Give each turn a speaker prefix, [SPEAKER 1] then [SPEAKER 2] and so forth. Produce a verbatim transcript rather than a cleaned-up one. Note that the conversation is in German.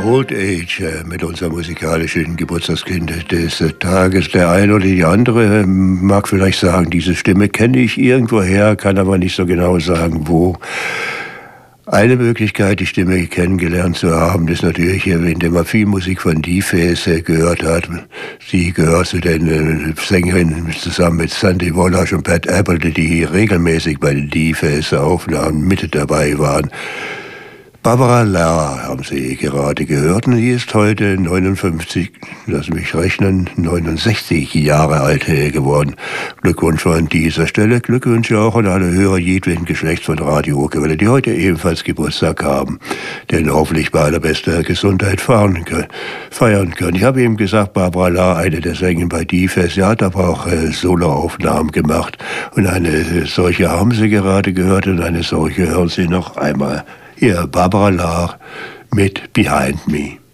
[SPEAKER 1] Old Age äh, mit unserem musikalischen Geburtstagskind des äh, Tages. Der eine oder die andere äh, mag vielleicht sagen, diese Stimme kenne ich irgendwoher, kann aber nicht so genau sagen, wo. Eine Möglichkeit, die Stimme kennengelernt zu haben, ist natürlich, indem man viel Musik von D-Face gehört hat. Sie gehört zu den äh, Sängerinnen zusammen mit Sandy Wallace und Pat Apple, die regelmäßig bei den D-Face-Aufnahmen mit dabei waren. Barbara La haben Sie gerade gehört und die ist heute neunundfünfzig, lass mich rechnen, neunundsechzig Jahre alt geworden. Glückwunsch an dieser Stelle, Glückwünsche auch an alle Hörer jedweden Geschlechts von Radio Urquelle, die heute ebenfalls Geburtstag haben, denn hoffentlich bei allerbester Gesundheit fahren können, feiern können. Ich habe eben gesagt, Barbara La, eine der Sängerinnen bei D-Face, sie hat aber auch äh, Soloaufnahmen gemacht und eine solche haben Sie gerade gehört und eine solche hören Sie noch einmal. Hier, Barbara La mit Behind Me.